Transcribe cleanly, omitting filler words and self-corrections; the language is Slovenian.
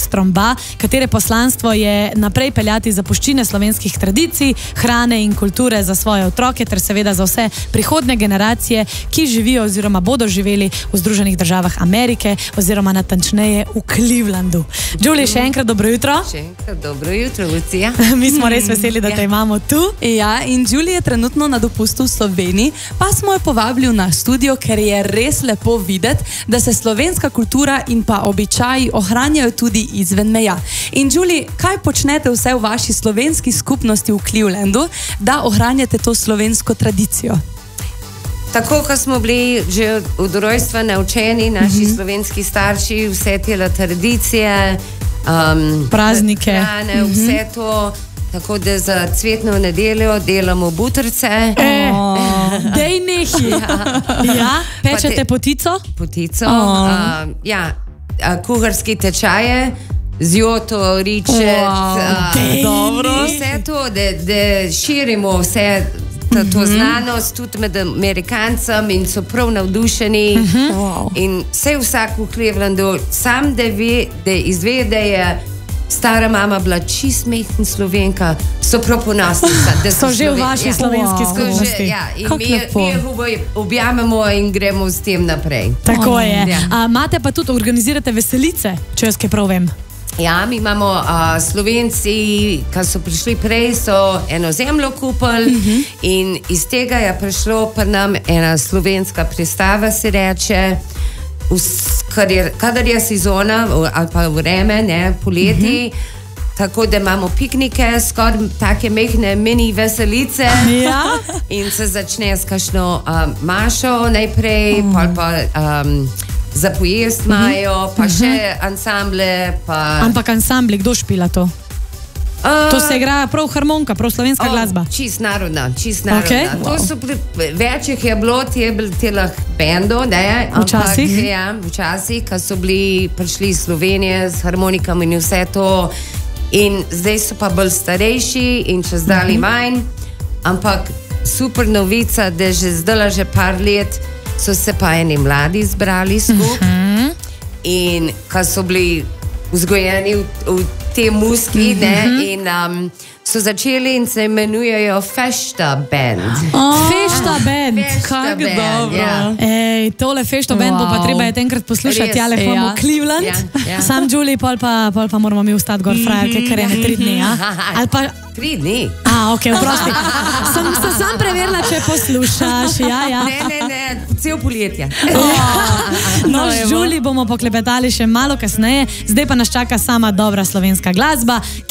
Tromba, katere poslanstvo je naprej peljati zapuščine slovenskih tradicij, hrane in kulture za svoje otroke ter seveda za vse prihodne generacije, ki živijo oziroma bodo živeli v Združenih državah Amerike oziroma natančneje v Clevelandu. Julie, še enkrat dobro jutro. Še enkrat dobro jutro, Lucija. Mi smo res veseli, da te imamo tu. Ja, in Julie je trenutno na dopustu v Sloveniji, pa smo jo povabili na studio, ker je res lepo videti, da se slovenska kultura in pa običaji ohranjajo tudi izven meja. In Julie, kaj počnete vse v vaši slovenski skupnosti v Clevelandu, da ohranjate to slovensko tradicijo? Tako, kot smo bili že od rojstva naučeni, naši slovenski starši, vse te tradicije, praznike, hrane, vse to. Tako da za cvetno nedeljo delamo butrce. Dej nehi. Ja, pečete potico? Potico, ja, kuharski tečaje, zjoto, ričet, vse to, da širimo vse to znanost tudi med Amerikancem in so prav navdušeni. In vsak v Clevelandu sam da ve, da izve, da je stara mama bila čist mehna Slovenka, so prav ponosni, da so že v vaši slovenski skupnosti. In mi jih objamemo in gremo s tem naprej. Tako je. Imate pa tudi, organizirate veselice, če jaz kaj prav vem. Ja, mi imamo Slovenci, ki so prišli prej, so eno zemljo kupili in iz tega je prišlo pri nam ena slovenska predstava, se reče, kadar je sezona ali pa vreme, poleti, tako da imamo piknike, skoraj take mehne mini veselice in se začne s kakšno mašo najprej, pa za pojest imajo, pa še ansamble. Ampak ansambli, kdo špila to? To se igra prav harmonika, prav slovenska glasba. Čist narodna. To so večjih je bilo telah bendov, včasih, ko so prišli iz Slovenije s harmonikami in vse to. In zdaj so pa bolj starejši in čez dali manj, ampak super novica, da že par let so se pa eni mladi zbrali skupaj in ko so bili vzgojeni v te muski in so začeli in se imenujejo Fešta Band. Fešta Band, kako dobro. Ej, tole Fešta Band bo pa treba je enkrat poslušati, jale imamo Cleveland. Sam Julie, pol pa moramo mi ostati gor frajerke, ker je ne 3 dni, ali pa 3 dni. Ok, vprosti. Sem se sam preverila, če poslušaš. Ne, cel poletje. No, z Julie bomo poklepetali še malo kasneje, zdaj pa nas čaka sama dobra slovenska glasba.